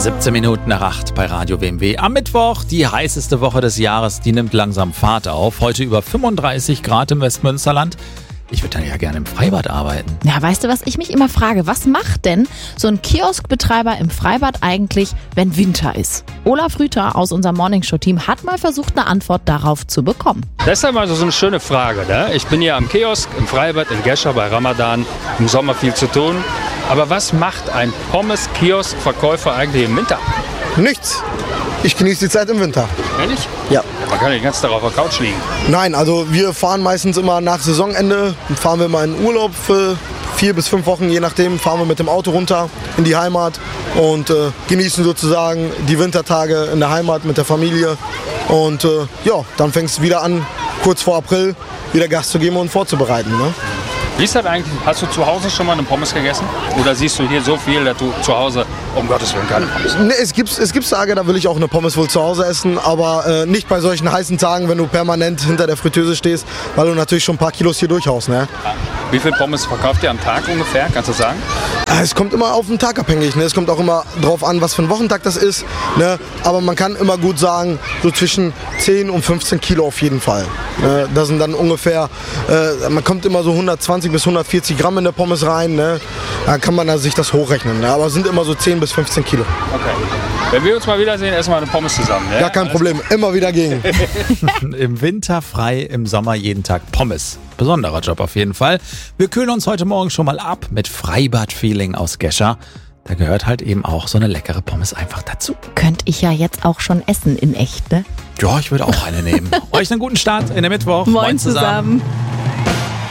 17 Minuten nach 8 bei Radio WMW. Am Mittwoch, die heißeste Woche des Jahres, die nimmt langsam Fahrt auf. Heute über 35 Grad im Westmünsterland. Ich würde dann ja gerne im Freibad arbeiten. Ja, weißt du, was ich mich immer frage? Was macht denn so ein Kioskbetreiber im Freibad eigentlich, wenn Winter ist? Olaf Rüther aus unserem Morningshow-Team hat mal versucht, eine Antwort darauf zu bekommen. Das ist einmal so eine schöne Frage. Ne? Ich bin hier am Kiosk, im Freibad, in Gescher bei Ramadan. Im Sommer viel zu tun. Aber was macht ein Pommes-Kiosk-Verkäufer eigentlich im Winter? Nichts. Ich genieße die Zeit im Winter. Ehrlich? Ja. Man kann ja den ganzen Tag auf der Couch liegen. Nein, also wir fahren meistens immer nach Saisonende, fahren wir mal in Urlaub für 4 bis 5 Wochen, je nachdem, fahren wir mit dem Auto runter in die Heimat und genießen sozusagen die Wintertage in der Heimat mit der Familie. Und ja, dann fängt es wieder an, kurz vor April wieder Gas zu geben und vorzubereiten. Ne? Wie ist das eigentlich? Hast du zu Hause schon mal eine Pommes gegessen? Oder siehst du hier so viel, dass du zu Hause, um Gottes Willen, keine Pommes? Nee, es gibt Tage, da will ich auch eine Pommes wohl zu Hause essen, aber nicht bei solchen heißen Tagen, wenn du permanent hinter der Fritteuse stehst, weil du natürlich schon ein paar Kilos hier durchhaust. Ne? Wie viel Pommes verkauft ihr am Tag ungefähr? Kannst du sagen? Es kommt immer auf den Tag abhängig. Ne? Es kommt auch immer drauf an, was für ein Wochentag das ist. Ne? Aber man kann immer gut sagen, so zwischen 10 und 15 Kilo auf jeden Fall. Das sind dann ungefähr, man kommt immer so 120 bis 140 Gramm in der Pommes rein. Ne? Da kann man sich das hochrechnen. Ne? Aber es sind immer so 10 bis 15 Kilo. Okay. Wenn wir uns mal wiedersehen, essen wir eine Pommes zusammen. Ne? Ja, kein Problem. Immer wieder gegen. Im Winter frei, im Sommer jeden Tag Pommes. Besonderer Job auf jeden Fall. Wir kühlen uns heute Morgen schon mal ab mit Freibad-Feeling aus Gescher. Da gehört halt eben auch so eine leckere Pommes einfach dazu. Könnte ich ja jetzt auch schon essen in echt, ne? Ja, ich würde auch eine nehmen. Euch einen guten Start in den Mittwoch. Moin zusammen.